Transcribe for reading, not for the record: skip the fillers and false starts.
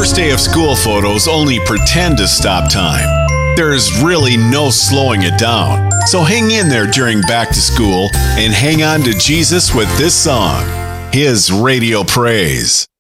first day of school photos only pretend to stop time. There's really no slowing it down. So hang in there during back to school and hang on to Jesus with this song, His Radio Praise.